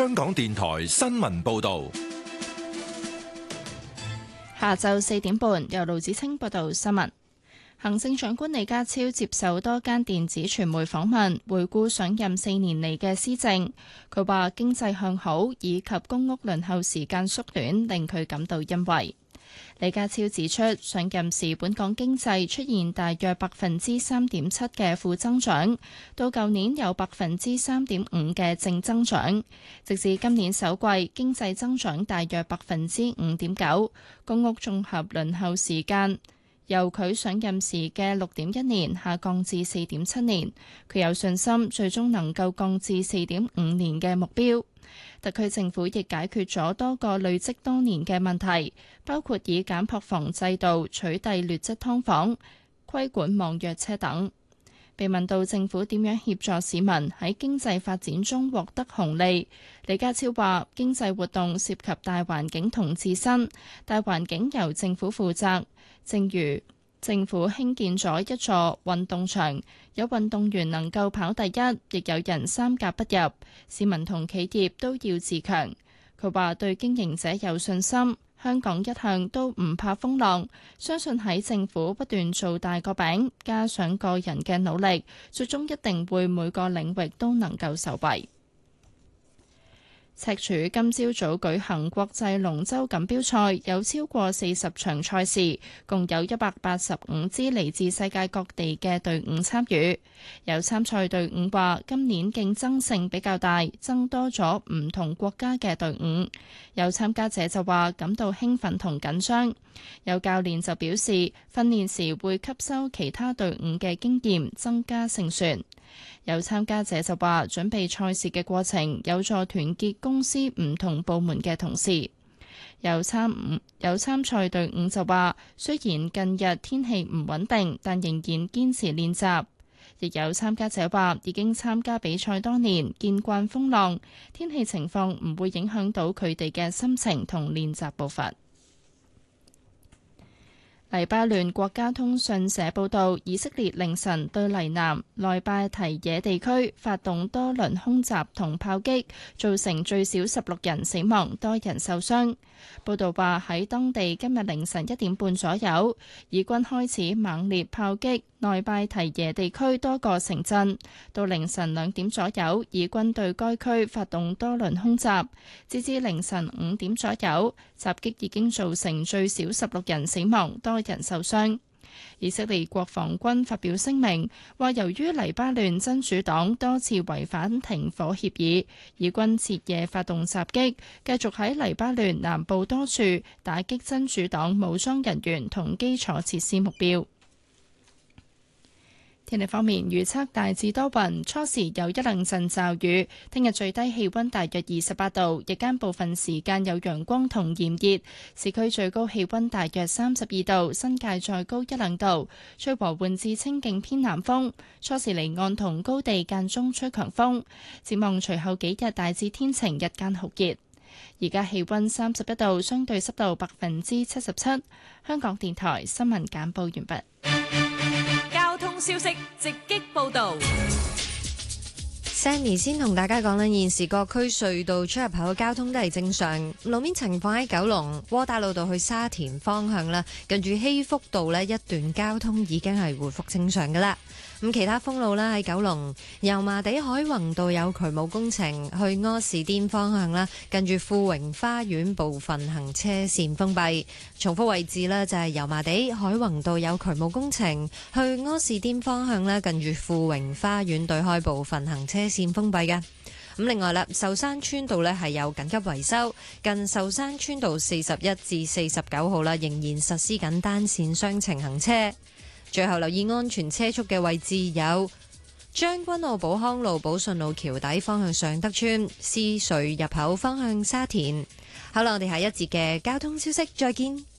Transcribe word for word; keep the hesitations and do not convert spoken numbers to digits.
香港電台新聞報道。 下晝四點半，由盧子清報道新聞。行政長官李家超接受多間電子傳媒訪問，回顧上任四年嚟嘅施政。佢話經濟向好以及公屋輪候時間縮短，令佢感到欣慰。李家超指出，上任時本港經濟出現大約百分之三點七嘅負增長，到舊年有百分之三點五嘅正增長，直至今年首季經濟增長大約百分之五點九，公屋綜合輪候時間由佢上任時嘅六點一年下降至四點七年，佢有信心最終能夠降至四點五年嘅目標。特區政府亦解決咗多個累積多年嘅問題，包括以簡樸房制度取締劣質劏房、規管網約車等。被問到政府點樣協助市民喺經濟發展中獲得紅利，李家超話經濟活動涉及大環境同自身，大環境由政府負責。正如政府興建咗一座運動場，有運動員能夠跑第一，亦有人三甲不入。市民同企業都要自強。佢話對經營者有信心，香港一向都唔怕風浪，相信喺政府不斷做大個餅，加上個人嘅努力，最終一定會每個領域都能夠受惠。赤柱今朝早舉行國際龍舟錦標賽，有超過四十場賽事，共有一百八十五支嚟自世界各地嘅隊伍參與。有參賽隊伍話，今年競爭性比較大，增多咗唔同國家嘅隊伍。有參加者就話感到興奮同緊張。有教練就表示，訓練時會吸收其他隊伍嘅經驗，增加勝算。有參加者就話，準備賽事嘅過程有助團結公司唔同部門嘅同事。有參伍有參賽隊伍就話，雖然近日天氣唔穩定，但仍然堅持練習。亦有參加者話，已經參加比賽多年，見慣風浪，天氣情況唔會影響到佢哋嘅心情同練習步伐。黎巴嫩國家通訊社報道，以色列凌晨對黎南內拜提野地區發動多輪空襲同炮擊，造成最少十六人死亡，多人受傷。報道話喺當地今日凌晨一點半左右，以軍開始猛烈炮擊內拜提耶地區多個城鎮。到凌晨兩點左右，以軍對該區發動多輪空襲，截至凌晨五點左右，襲擊已經造成最少十六人死亡，多人受傷。以色列國防軍發表聲明，話由於黎巴嫩真主黨多次違反停火協議，以軍徹夜發動襲擊，繼續喺黎巴嫩南部多處打擊真主黨武裝人員同基礎設施目標。天氣方面，預測大致多雲，初時有一兩陣驟雨。聽日最低氣溫大約二十八度，日間部分時間有陽光同炎熱。市區最高氣溫大約三十二度，新界再高一兩度。吹和緩至清勁偏南風，初時離岸同高地間中吹強風。展望隨後幾日大致天晴，日間酷熱。而家氣溫三十一度，相對濕度百分之七十七。香港電台新聞簡報完畢。 交通消息直擊報道。 Sammy 先同大家講啦，現時各區隧道出入口嘅交通都係正常。路面情況喺九龍窩打老道去沙田方向啦，近住禧福道呢一段交通已經係回復正常噶啦。咁其他封路啦，喺九龍油麻地海泓道有渠務工程，去柯士甸方向啦，近住富榮花園部分行車線封閉。重複位置呢，就係油麻地海泓道有渠務工程，去柯士甸方向啦，近住富榮花園對開部分行車線封閉嘅。咁另外啦，壽山村道呢係有緊急維修，近壽山村道四十一至四十九號啦，仍然實施緊單線雙程行車。最後留意安全車速嘅位置有將軍澳寶康路、寶順路橋底方向上德村、獅隧入口方向沙田。好啦，我哋下一節嘅交通消息再見。